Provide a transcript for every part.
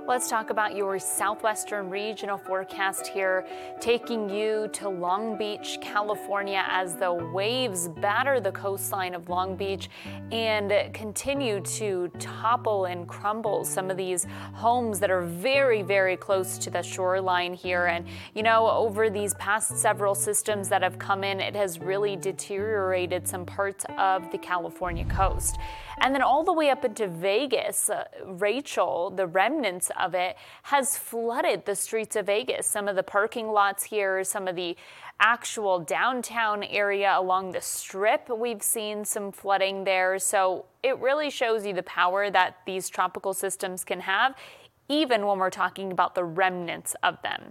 Let's talk about your southwestern regional forecast here, taking you to Long Beach, California, as the waves batter the coastline of Long Beach and continue to topple and crumble some of these homes that are very, very close to the shoreline here. And, you know, over these past several systems that have come in, it has really deteriorated some parts of the California coast. And then all the way up into Vegas, Rachel, the remnants of it, has flooded the streets of Vegas. Some of the parking lots here, some of the actual downtown area along the Strip, we've seen some flooding there. So it really shows you the power that these tropical systems can have, even when we're talking about the remnants of them.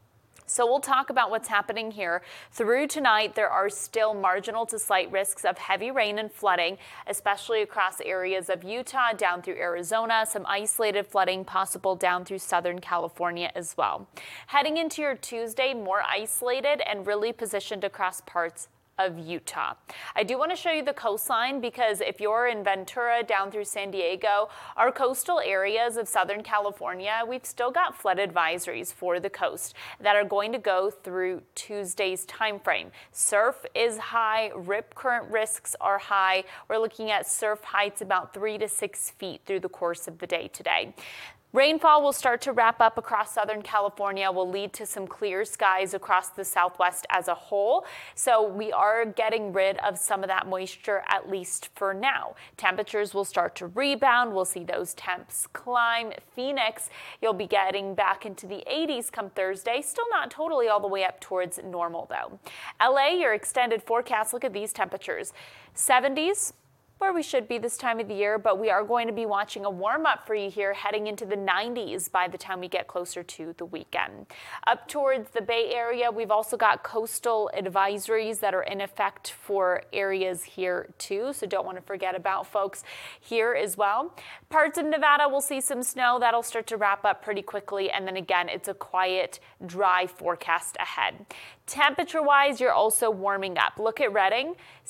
So we'll talk about what's happening here. Through tonight, there are still marginal to slight risks of heavy rain and flooding, especially across areas of Utah down through Arizona. Some isolated flooding possible down through Southern California as well. Heading into your Tuesday, more isolated and really positioned across parts of Utah. I do want to show you the coastline because if you're in Ventura down through San Diego, our coastal areas of Southern California, we've still got flood advisories for the coast that are going to go through Tuesday's time frame. Surf is high, rip current risks are high. We're looking at surf heights about 3 to 6 feet through the course of the day today. Rainfall will start to wrap up across Southern California, will lead to some clear skies across the Southwest as a whole. So we are getting rid of some of that moisture, at least for now. Temperatures will start to rebound. We'll see those temps climb. Phoenix, you'll be getting back into the 80s come Thursday. Still not totally all the way up towards normal, though. LA, your extended forecast, look at these temperatures. 70s. Where we should be this time of the year, but we are going to be watching a warm up for you here heading into the 90s by the time we get closer to the weekend. Up towards the Bay Area, we've also got coastal advisories that are in effect for areas here too, so don't want to forget about folks here as well. Parts of Nevada will see some snow. That'll start to wrap up pretty quickly, and then again, it's a quiet, dry forecast ahead. Temperature-wise, you're also warming up. Look at Redding,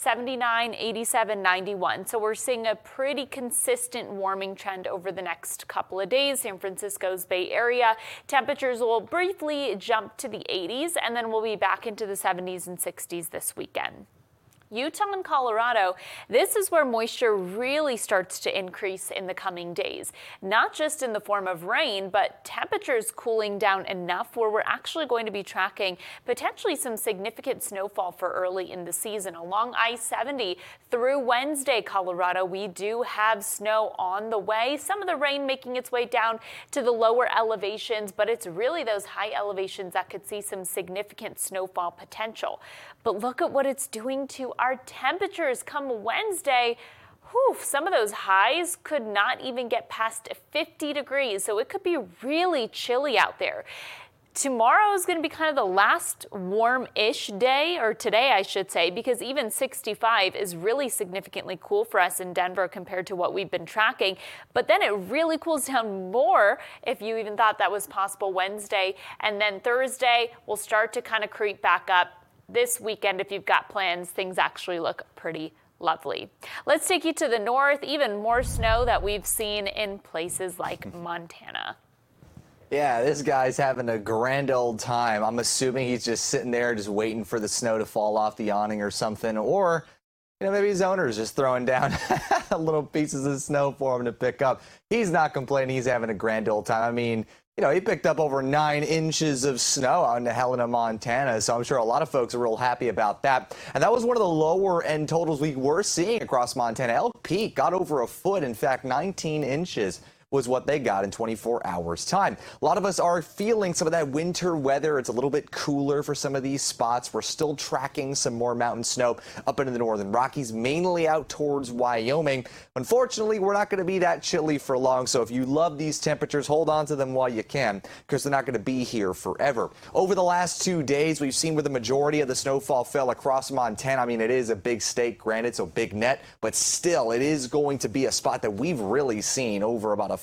79, 87, 91. So we're seeing a pretty consistent warming trend over the next couple of days. San Francisco's Bay Area, temperatures will briefly jump to the 80s, and then we'll be back into the 70s and 60s this weekend. Utah and Colorado, this is where moisture really starts to increase in the coming days, not just in the form of rain, but temperatures cooling down enough where we're actually going to be tracking potentially some significant snowfall for early in the season. Along I-70 through Wednesday, Colorado, we do have snow on the way. Some of the rain making its way down to the lower elevations, but it's really those high elevations that could see some significant snowfall potential. But look at what it's doing to our temperatures come Wednesday. Whew, some of those highs could not even get past 50 degrees, so it could be really chilly out there. Tomorrow is going to be kind of the last warm-ish day, or today I should say, because even 65 is really significantly cool for us in Denver compared to what we've been tracking. But then it really cools down more if you even thought that was possible Wednesday. And then Thursday will start to kind of creep back up. This weekend, if you've got plans, things actually look pretty lovely. Let's take you to the north, even more snow that we've seen in places like Montana. Yeah, this guy's having a grand old time. I'm assuming he's just sitting there just waiting for the snow to fall off the awning or something. Or, you know, maybe his owner's just throwing down little pieces of snow for him to pick up. He's not complaining. He's having a grand old time. I mean, you know, he picked up over 9 inches of snow out in Helena, Montana, so I'm sure a lot of folks are real happy about that. And that was one of the lower end totals we were seeing across Montana. Elk Peak got over a foot, in fact, 19 inches. Was what they got in 24 hours time. A lot of us are feeling some of that winter weather. It's a little bit cooler for some of these spots. We're still tracking some more mountain snow up into the northern Rockies, mainly out towards Wyoming. Unfortunately, we're not going to be that chilly for long. So if you love these temperatures, hold on to them while you can, because they're not going to be here forever. Over the last 2 days, we've seen where the majority of the snowfall fell across Montana. I mean, it is a big state, granted, so big net, but still, it is going to be a spot that we've really seen over about a